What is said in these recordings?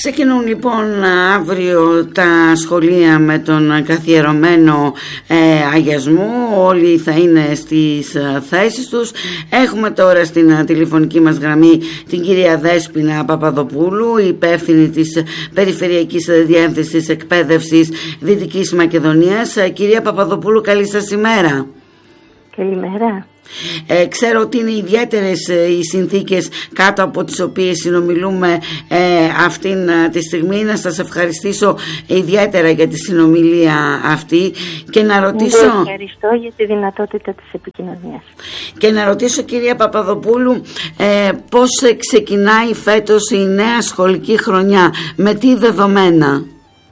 Ξεκινούν λοιπόν αύριο τα σχολεία με τον καθιερωμένο αγιασμό. Όλοι θα είναι στις θέσεις τους. Έχουμε τώρα στην τηλεφωνική μας γραμμή την κυρία Δέσποινα Παπαδοπούλου, υπεύθυνη της Περιφερειακής Διεύθυνσης Εκπαίδευσης Δυτικής Μακεδονίας. Κυρία Παπαδοπούλου, καλή σας ημέρα. Καλημέρα. Ξέρω ότι είναι ιδιαίτερες οι συνθήκες κάτω από τις οποίες συνομιλούμε αυτήν τη στιγμή. Να σας ευχαριστήσω ιδιαίτερα για τη συνομιλία αυτή και να ρωτήσω... Ευχαριστώ για τη δυνατότητα της επικοινωνίας. Και να ρωτήσω, κυρία Παπαδοπούλου, πώς ξεκινάει φέτος η νέα σχολική χρονιά, με τι δεδομένα?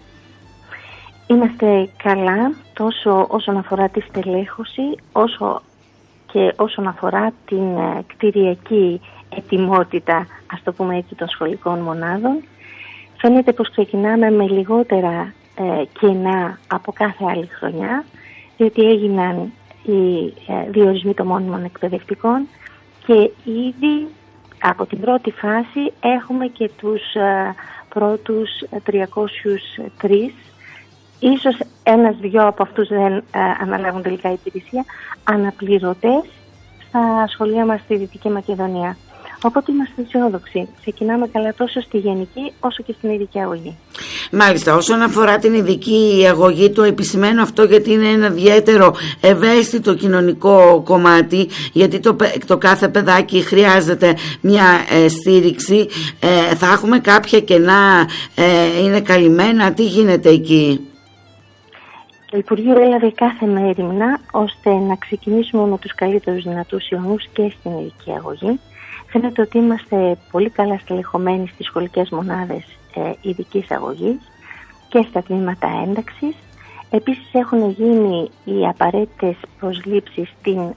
Είμαστε καλά τόσο όσον αφορά τη στελέχωση, όσο και όσον αφορά την κτηριακή ετοιμότητα, ας το πούμε έτσι, των σχολικών μονάδων. Φαίνεται πως ξεκινάμε με λιγότερα κενά από κάθε άλλη χρονιά, διότι έγιναν οι διορισμοί των μόνιμων εκπαιδευτικών και ήδη από την πρώτη φάση έχουμε και τους πρώτους 303. Ίσως ένας-δυο από αυτούς δεν αναλάβουν τελικά υπηρεσία, αναπληρωτές στα σχολεία μας στη Δυτική Μακεδονία. Οπότε είμαστε αισιόδοξοι. Ξεκινάμε καλά τόσο στη γενική όσο και στην ειδική αγωγή. Μάλιστα, όσον αφορά την ειδική αγωγή, το επισημαίνω αυτό γιατί είναι ένα ιδιαίτερο ευαίσθητο κοινωνικό κομμάτι, γιατί το κάθε παιδάκι χρειάζεται μια στήριξη. Θα έχουμε κάποια κενά, είναι καλυμμένα, τι γίνεται εκεί? Το Υπουργείο έλαβε κάθε μέριμνα ώστε να ξεκινήσουμε με τους καλύτερους δυνατούς ιονούς και στην ειδική αγωγή. Φαίνεται ότι είμαστε πολύ καλά στελεχωμένοι στις σχολικές μονάδες ειδικής αγωγής και στα τμήματα ένταξης. Επίσης έχουν γίνει οι απαραίτητες προσλήψεις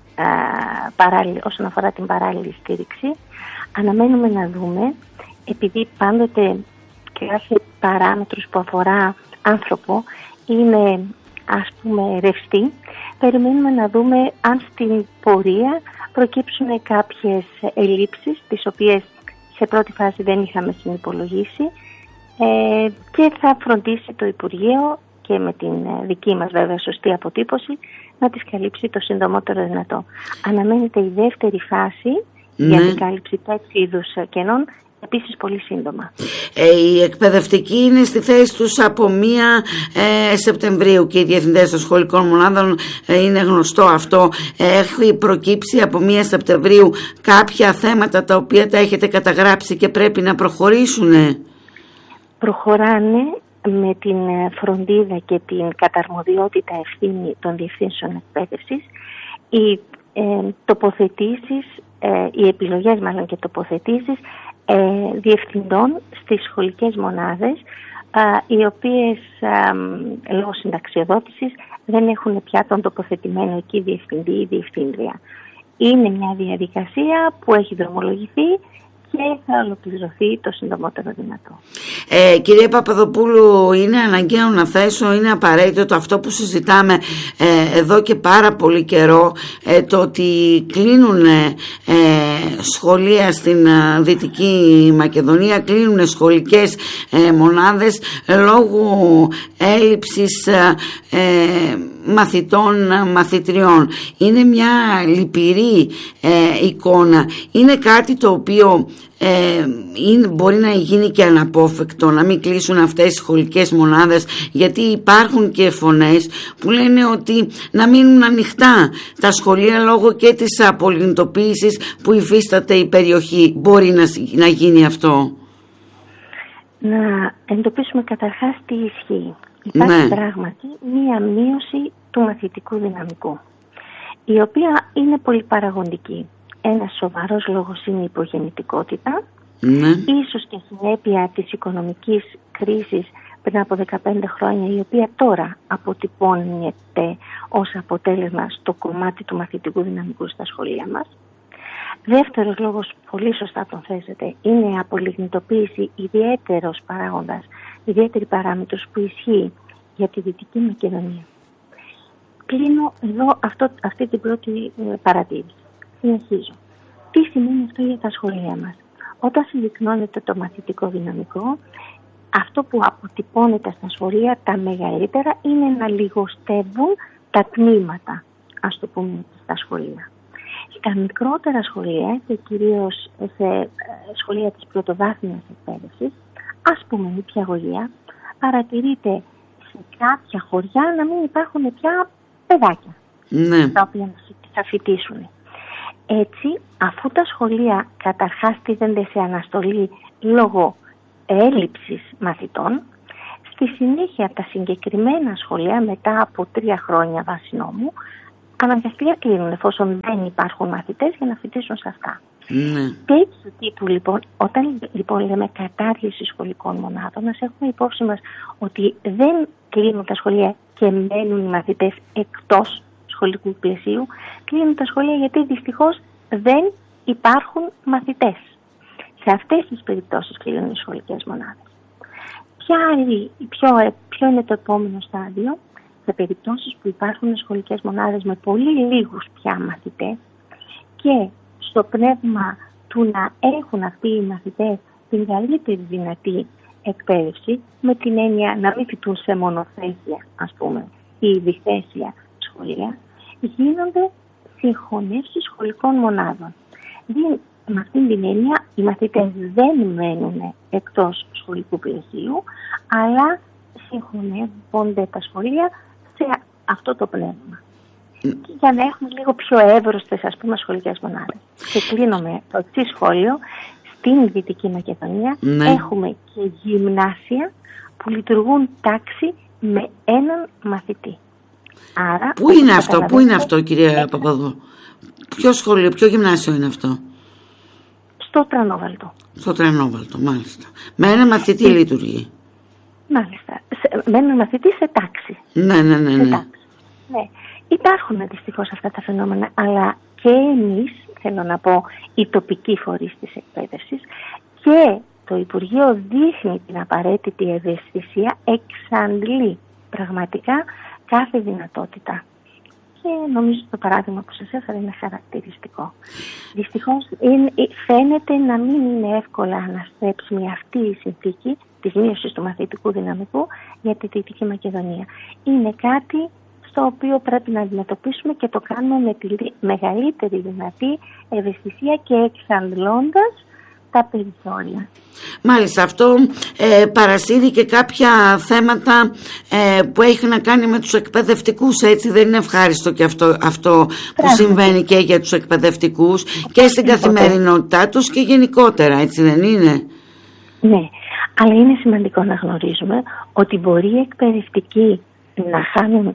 όσον αφορά την παράλληλη στήριξη. Αναμένουμε να δούμε, επειδή πάντοτε κάθε παράμετρος που αφορά άνθρωπο είναι, ας πούμε, ρευστή, περιμένουμε να δούμε αν στην πορεία προκύψουν κάποιες ελλείψεις, τις οποίες σε πρώτη φάση δεν είχαμε συνυπολογίσει, και θα φροντίσει το Υπουργείο και με την δική μας βέβαια σωστή αποτύπωση να τις καλύψει το συντομότερο δυνατό. Αναμένεται η δεύτερη φάση για την κάλυψη τέτοιου είδους κενών επίσης πολύ σύντομα. Οι εκπαιδευτικοί είναι στη θέση τους από 1 Σεπτεμβρίου και οι διευθυντές των σχολικών μονάδων, είναι γνωστό αυτό. Έχει προκύψει από 1 Σεπτεμβρίου κάποια θέματα τα οποία τα έχετε καταγράψει και πρέπει να προχωρήσουν? Προχωράνε με την φροντίδα και την καταρμοδιότητα ευθύνη των διευθύνσεων εκπαίδευσης. Οι τοποθετήσεις, οι επιλογές μάλλον και τοποθετήσεις διευθυντών στις σχολικές μονάδες, οι οποίες λόγω συνταξιοδότησης δεν έχουν πια τον τοποθετημένο εκεί διευθυντή ή διευθύντρια. Είναι μια διαδικασία που έχει δρομολογηθεί και θα ολοκληρωθεί το συντομότερο δυνατό. Κυρία Παπαδοπούλου, είναι αναγκαίο να θέσω, είναι απαραίτητο αυτό που συζητάμε εδώ και πάρα πολύ καιρό, το ότι κλείνουν σχολεία στην Δυτική Μακεδονία, κλείνουν σχολικές μονάδες λόγω έλλειψης μαθητών, μαθητριών. Είναι μια λυπηρή εικόνα. Είναι κάτι το οποίο μπορεί να γίνει και αναπόφευκτο, να μην κλείσουν αυτές οι σχολικές μονάδες, γιατί υπάρχουν και φωνές που λένε ότι να μείνουν ανοιχτά τα σχολεία λόγω και της απολυνητοποίησης που υφίσταται η περιοχή. Μπορεί να γίνει αυτό? Να εντοπίσουμε καταρχάς τι ισχύει. Υπάρχει πράγματι μία μείωση του μαθητικού δυναμικού, η οποία είναι πολύ παραγοντική. Ένας σοβαρός λόγος είναι η υπογεννητικότητα, ίσως και συνέπεια της οικονομικής κρίσης πριν από 15 χρόνια, η οποία τώρα αποτυπώνεται ως αποτέλεσμα στο κομμάτι του μαθητικού δυναμικού στα σχολεία μας. Δεύτερος λόγος, πολύ σωστά τον θέσετε, είναι η απολιγνητοποίηση, ιδιαίτερος παράγοντας, ιδιαίτερη παράμετρος που ισχύει για τη Δυτική Μακεδονία. Κλείνω εδώ αυτή την πρώτη παρατήρηση. Συνεχίζω. Τι σημαίνει αυτό για τα σχολεία μας? Όταν συρρυκνώνεται το μαθητικό δυναμικό, αυτό που αποτυπώνεται στα σχολεία τα μεγαλύτερα είναι να λιγοστεύουν τα τμήματα, ας το πούμε, στα σχολεία. Στα μικρότερα σχολεία και κυρίως σε σχολεία της πρωτοβάθμιας εκπαίδευσης, ας πούμε η νηπιαγωγία, παρατηρείται σε κάποια χωριά να μην υπάρχουν πια παιδάκια, ναι, τα οποία θα φοιτήσουν. Έτσι, αφού τα σχολεία καταρχάς στείλονται σε αναστολή λόγω έλλειψης μαθητών, στη συνέχεια τα συγκεκριμένα σχολεία μετά από 3 χρόνια βάση νόμου αναγκαστικά κλείνουν εφόσον δεν υπάρχουν μαθητές για να φοιτήσουν σε αυτά. ναι. Τέτοιου τύπου λοιπόν, όταν λοιπόν λέμε κατάργηση σχολικών μονάδων, να έχουμε υπόψη μας ότι δεν κλείνουν τα σχολεία και μένουν οι μαθητές εκτός σχολικού πλαισίου, κλείνουν τα σχολεία γιατί δυστυχώς δεν υπάρχουν μαθητές. Σε αυτές τις περιπτώσεις κλείνουν οι σχολικές μονάδες. Ποιο είναι το επόμενο στάδιο? Σε περιπτώσεις που υπάρχουν σχολικές μονάδες με πολύ λίγους πια μαθητές και στο πνεύμα του να έχουν αυτοί οι μαθητές την καλύτερη δυνατή εκπαίδευση, με την έννοια να μην φοιτούν σε μονοθέσια, ας πούμε, ή διθέσια σχολεία, γίνονται συγχωνεύσεις σχολικών μονάδων. Με αυτήν την έννοια οι μαθητές δεν μένουν εκτός σχολικού πλαισίου, αλλά συγχωνεύονται τα σχολεία σε αυτό το πνεύμα. Και για να έχουμε λίγο πιο εύρωστες, ας πούμε, σχολικές μονάδες. Και κλείνω με το εξής σχόλιο. Στην Δυτική Μακεδονία έχουμε και γυμνάσια που λειτουργούν τάξη με έναν μαθητή. Άρα, Πού είναι αυτό, κυρία Παπαδού? Ποιο σχολείο, ποιο γυμνάσιο είναι αυτό? Στο Τρανόβαλτο. Στο Τρανόβαλτο, μάλιστα. Με ένα μαθητή λειτουργεί. Μάλιστα. Με ένα μαθητή σε τάξη. Ναι. Ναι. Υπάρχουν δυστυχώς αυτά τα φαινόμενα, αλλά και εμείς, θέλω να πω, οι τοπικοί φορείς της εκπαίδευσης και το Υπουργείο δείχνει την απαραίτητη ευαισθησία, εξαντλεί πραγματικά κάθε δυνατότητα. Και νομίζω το παράδειγμα που σας έφερα είναι χαρακτηριστικό. Δυστυχώς φαίνεται να μην είναι εύκολα αναστρέψιμη αυτή η συνθήκη της μείωσης του μαθητικού δυναμικού για τη Δυτική Μακεδονία. Είναι κάτι στο οποίο πρέπει να αντιμετωπίσουμε και το κάνουμε με τη μεγαλύτερη δυνατή ευαισθησία και εξαντλώντας τα περιθώρια. Μάλιστα, αυτό παρασύρει και κάποια θέματα που έχει να κάνει με τους εκπαιδευτικούς, έτσι δεν είναι ευχάριστο και αυτό που συμβαίνει και για τους εκπαιδευτικούς και στην καθημερινότητά τους και γενικότερα, έτσι δεν είναι? Ναι, αλλά είναι σημαντικό να γνωρίζουμε ότι μπορεί οι εκπαιδευτικοί να χάνουν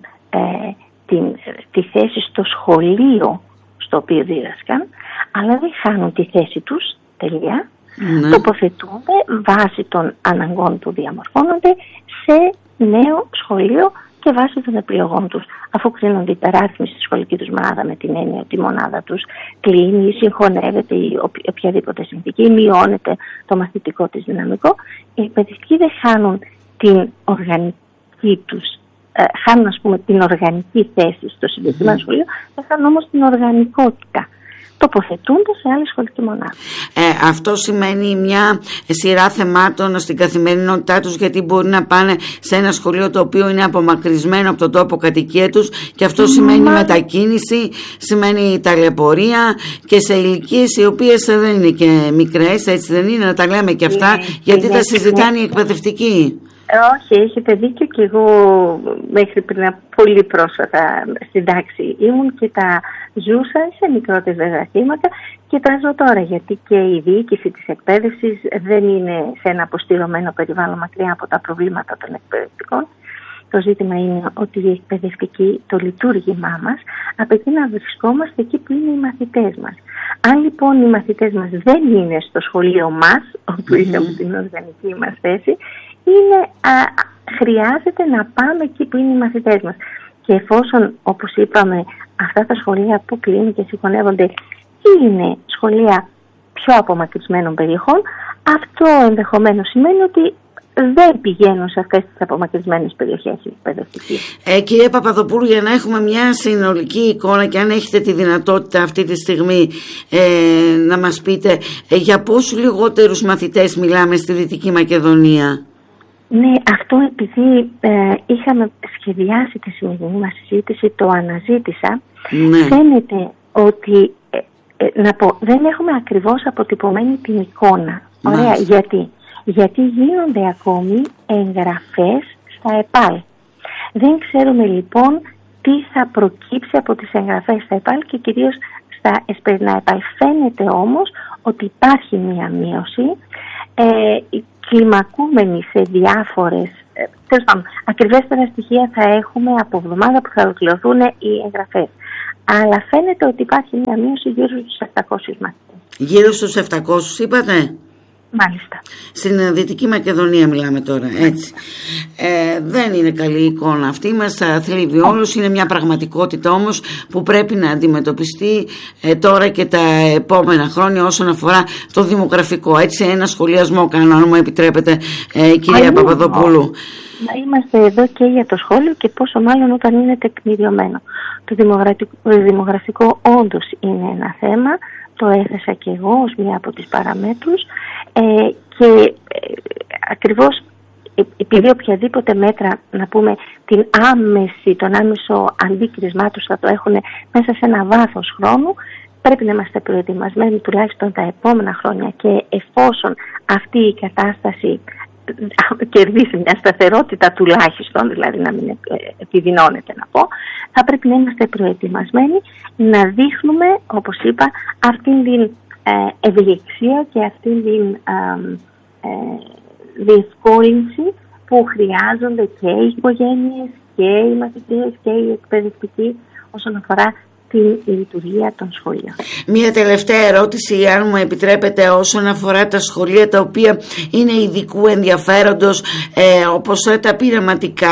τη θέση στο σχολείο στο οποίο δίδασκαν, αλλά δεν χάνουν τη θέση τους, τελεία. Τοποθετούνται βάσει των αναγκών που διαμορφώνονται σε νέο σχολείο και βάσει των επιλογών τους. Αφού κρίνονται υπεράσπιση στη σχολική τους μονάδα με την έννοια ότι η μονάδα τους κλείνει, συγχωνεύεται ή οποιαδήποτε συνθήκη, μειώνεται το μαθητικό της δυναμικό, οι εκπαιδευτικοί δεν χάνουν την οργανική τους, χάνουν ας πούμε την οργανική θέση στο συγκεκριμένο σχολείο, δεν χάνουν όμως την οργανικότητα. Τοποθετούνται σε άλλη σχολική μονάδα. Αυτό σημαίνει μια σειρά θεμάτων στην καθημερινότητά τους, γιατί μπορεί να πάνε σε ένα σχολείο το οποίο είναι απομακρυσμένο από τον τόπο κατοικία τους και αυτό σημαίνει μετακίνηση, σημαίνει ταλαιπωρία και σε ηλικίες οι οποίες δεν είναι και μικρές, έτσι δεν είναι, να τα λέμε και αυτά, γιατί τα συζητάνε οι εκπαιδευτικοί. Όχι, έχετε δίκιο, και εγώ μέχρι πριν πολύ πρόσφατα στην τάξη ήμουν και τα ζούσα σε μικρότερες βέβαια θύματα και τα ζω τώρα, γιατί και η διοίκηση της εκπαίδευσης δεν είναι σε ένα αποστηρωμένο περιβάλλον μακριά από τα προβλήματα των εκπαιδευτικών. Το ζήτημα είναι ότι οι εκπαιδευτικοί, το λειτουργήμά μας απαιτεί να βρισκόμαστε εκεί που είναι οι μαθητές μας. Αν λοιπόν οι μαθητές μας δεν είναι στο σχολείο μας, όπου είχαμε την οργανική μας θέση, χρειάζεται να πάμε εκεί που είναι οι μαθητές μας. Και εφόσον, όπως είπαμε, αυτά τα σχολεία που κλείνουν και συγχωνεύονται είναι σχολεία πιο απομακρυσμένων περιοχών, αυτό ενδεχομένως σημαίνει ότι δεν πηγαίνουν σε αυτές τις απομακρυσμένες περιοχές οι εκπαιδευτικοί. Κυρία Παπαδοπούλου, για να έχουμε μια συνολική εικόνα και αν έχετε τη δυνατότητα αυτή τη στιγμή να μας πείτε για πόσους λιγότερους μαθητές μιλάμε στη Δυτική Μακεδονία? Ναι, αυτό επειδή είχαμε σχεδιάσει τη σημερινή μας συζήτηση, το αναζήτησα. Ναι. Φαίνεται ότι, να πω, δεν έχουμε ακριβώς αποτυπωμένη την εικόνα. Ωραία, γιατί γίνονται ακόμη εγγραφές στα ΕΠΑΛ. Δεν ξέρουμε λοιπόν τι θα προκύψει από τις εγγραφές στα ΕΠΑΛ και κυρίως στα εσπερινά ΕΠΑΛ. Φαίνεται όμως ότι υπάρχει μία μείωση κλιμακούμενη σε διάφορες, τέλος πάντων, ακριβέστερα στοιχεία θα έχουμε από εβδομάδα που θα ολοκληρωθούν οι εγγραφές. Αλλά φαίνεται ότι υπάρχει μία μείωση γύρω στους 700 μαθητές. Γύρω στους 700 είπατε? Μάλιστα. Στην Δυτική Μακεδονία μιλάμε τώρα, έτσι. Δεν είναι καλή εικόνα αυτή, μας θλίβει όλους. Είναι μια πραγματικότητα όμως που πρέπει να αντιμετωπιστεί τώρα και τα επόμενα χρόνια όσον αφορά το δημογραφικό. Έτσι, ένα σχολιασμό κάνω, αν μου επιτρέπετε, κυρία Παπαδοπούλου. Είμαστε εδώ και για το σχόλιο και πόσο μάλλον όταν είναι τεκμηριωμένο. Το δημογραφικό όντως είναι ένα θέμα. Το έθεσα και εγώ ως μία από τις παραμέτρους και ακριβώς επειδή οποιαδήποτε μέτρα, να πούμε, τον άμεσο αντίκρισμά τους θα το έχουν μέσα σε ένα βάθος χρόνου, πρέπει να είμαστε προετοιμασμένοι τουλάχιστον τα επόμενα χρόνια και εφόσον αυτή η κατάσταση κερδίσει μια σταθερότητα τουλάχιστον, δηλαδή να μην επιδεινώνεται να πω, θα πρέπει να είμαστε προετοιμασμένοι να δείχνουμε, όπως είπα, αυτήν την ευελιξία και αυτήν την διευκόλυνση που χρειάζονται και οι οικογένειες και οι μαθητές και οι εκπαιδευτικοί όσον αφορά την λειτουργία των σχολείων. Μία τελευταία ερώτηση, αν μου επιτρέπετε, όσον αφορά τα σχολεία τα οποία είναι ειδικού ενδιαφέροντος, όπως τα πειραματικά,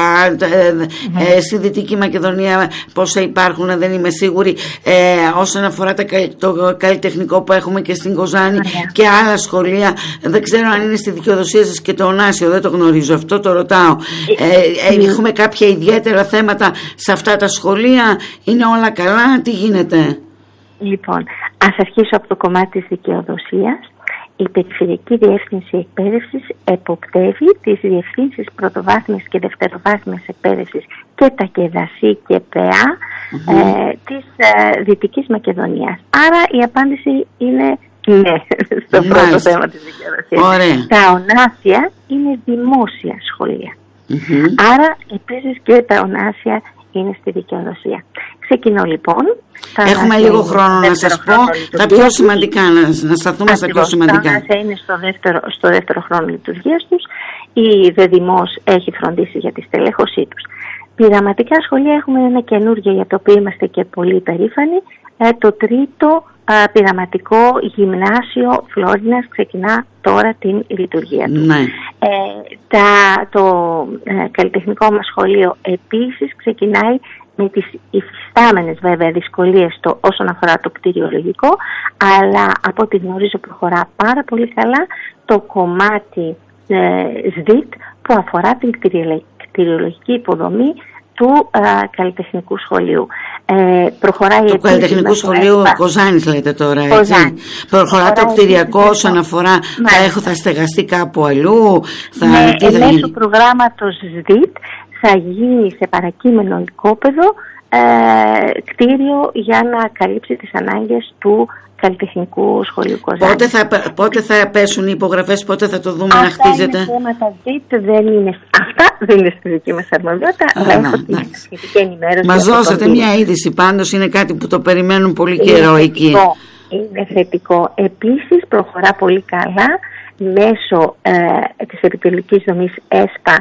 στη Δυτική Μακεδονία πόσα υπάρχουν δεν είμαι σίγουρη, όσον αφορά το καλλιτεχνικό που έχουμε και στην Κοζάνη και άλλα σχολεία, δεν ξέρω αν είναι στη δικαιοδοσία σας και το Ωνάσιο, δεν το γνωρίζω, αυτό το ρωτάω. Έχουμε κάποια ιδιαίτερα θέματα σε αυτά τα σχολεία, είναι όλα καλά? Τι γίνεται? Λοιπόν, ας αρχίσω από το κομμάτι της δικαιοδοσίας. Η Περιφερειακή Διεύθυνση Εκπαίδευσης εποπτεύει τις διευθύνσεις πρωτοβάθμιας και δευτεροβάθμιας εκπαίδευσης και τα ΚΕΔΑΣΥ και ΠΕΑ της Δυτικής Μακεδονίας. Άρα η απάντηση είναι ναι στο πρώτο θέμα της δικαιοδοσίας. Τα ονάσια είναι δημόσια σχολεία. Άρα επίσης και τα ονάσια είναι στη δικαιοδοσία. Ξεκινώ λοιπόν. Έχουμε λίγο χρόνο να σας πω τα πιο σημαντικά, να σταθούμε στα πιο σημαντικά. Τα ονάσια είναι στο δεύτερο χρόνο λειτουργίας τους. Η ΔΕΔΙΜΟΣ έχει φροντίσει για τη στελέχωσή τους. Πειραματικά σχολεία έχουμε ένα καινούργιο για το οποίο είμαστε και πολύ περήφανοι. Το τρίτο πειραματικό γυμνάσιο Φλόρινας ξεκινά τώρα την λειτουργία του. Ναι. Το καλλιτεχνικό μας σχολείο επίσης ξεκινάει με τις υφιστάμενες βέβαια δυσκολίες όσον αφορά το κτηριολογικό, αλλά από ό,τι γνωρίζω προχωρά πάρα πολύ καλά το κομμάτι ΣΔΙΤ που αφορά την κτηριολογική υποδομή του καλλιτεχνικού σχολείου. Προχωράει του καλλιτεχνικού σχολείου Κοζάνης λέτε τώρα, έτσι. Προχωρά το κτηριακό όσον αφορά θα στεγαστεί κάπου αλλού. Μέσω προγράμματος ΣΔΙΤ θα γίνει σε παρακείμενο οικόπεδο κτίριο για να καλύψει τις ανάγκες του καλλιτεχνικού σχολείου Κοζάνη. Πότε θα πέσουν οι υπογραφές, πότε θα το δούμε να χτίζεται? Αυτά είναι θέματα ΔΙΤ, αυτά δεν είναι στη δική μας αρμοδιότητα, αλλά έχω την σχετική ενημέρωση. Μας δώσατε μια είδηση πάντως, είναι κάτι που το περιμένουν πολύ καιρό εκεί. Είναι θετικό. Επίσης προχωρά πολύ καλά μέσω της επιτελικής δομής ΕΣΠΑ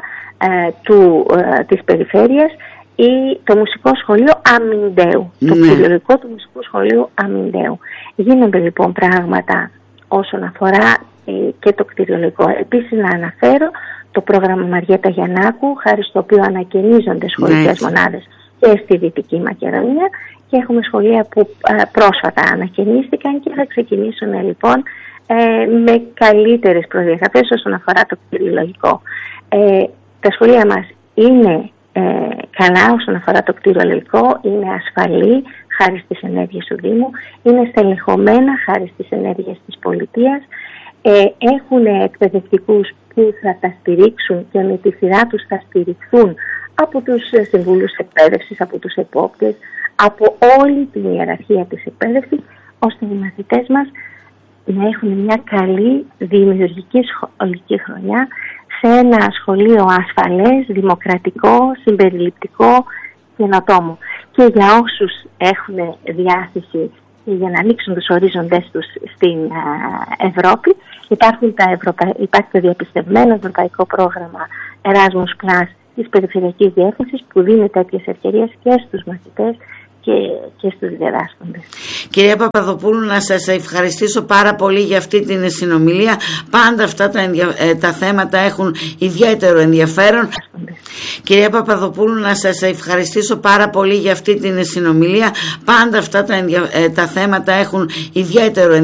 της περιφέρειας το μουσικό σχολείο Αμυντέου, το κτηριολογικό του μουσικού σχολείου Αμυντέου. Γίνονται λοιπόν πράγματα όσον αφορά και το κτηριολογικό. Επίσης να αναφέρω το πρόγραμμα Μαριέτα Γιαννάκου, χάρη στο οποίο ανακαινίζονται σχολικές μονάδες και στη Δυτική Μακεδονία και έχουμε σχολεία που πρόσφατα ανακαινίστηκαν και θα ξεκινήσουν λοιπόν με καλύτερες προδιαγραφές όσον αφορά το κτηριολογικό. Τα σχολεία μας είναι καλά όσον αφορά το κτηριολογικό, είναι ασφαλή χάρη στις ενέργειες του Δήμου, είναι στελεχωμένα χάρη στις ενέργειες της πολιτείας. Έχουν εκπαιδευτικούς που θα τα στηρίξουν και με τη σειρά τους θα στηριχθούν από τους συμβούλους εκπαίδευσης, από τους επόπτες, από όλη την ιεραρχία της εκπαίδευσης, ώστε οι μαθητές μας να έχουν μια καλή δημιουργική σχολική χρονιά σε ένα σχολείο ασφαλές, δημοκρατικό, συμπεριληπτικό, καινοτόμο. Και για όσους έχουν διάθεση για να ανοίξουν τους ορίζοντες τους στην Ευρώπη, υπάρχει το διαπιστευμένο ευρωπαϊκό πρόγραμμα Erasmus Plus της Περιφερειακής Διεύθυνσης που δίνει τέτοιες ευκαιρίες και στους μαθητές και στους διδάσκοντες. Κυρία Παπαδοπούλου, να σας ευχαριστήσω πάρα πολύ για αυτή την συνομιλία. Πάντα αυτά τα θέματα έχουν ιδιαίτερο ενδιαφέρον. Κυρία Παπαδοπούλου, να σας ευχαριστήσω πάρα πολύ για αυτή την συνομιλία. Πάντα αυτά τα θέματα έχουν ιδιαίτερο ενδιαφέρον.